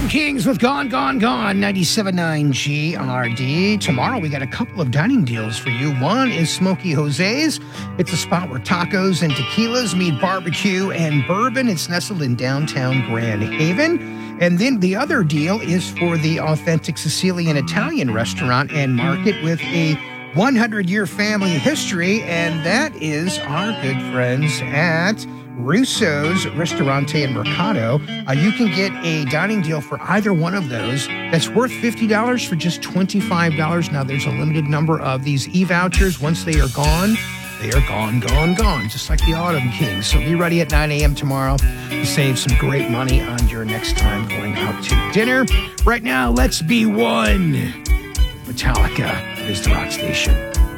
Kings with Gone, Gone, Gone, 97.9 GRD. Tomorrow we got a couple of dining deals for you. One is Smoky Jose's. It's a spot where tacos and tequilas meet barbecue and bourbon. It's nestled in downtown Grand Haven. And then the other deal is for the authentic Sicilian Italian restaurant and market with a 100-year family history, and that is our good friends at Russo's Ristorante and Mercato. You can get a dining deal for either one of those that's worth $50 for just $25. Now, there's a limited number of these e-vouchers. Once they are gone, they are gone, gone, gone, just like the Autumn Kings. So be ready at 9 a.m. tomorrow to save some great money on your next time going out to dinner. Right now, let's be one. Metallica is the rock station.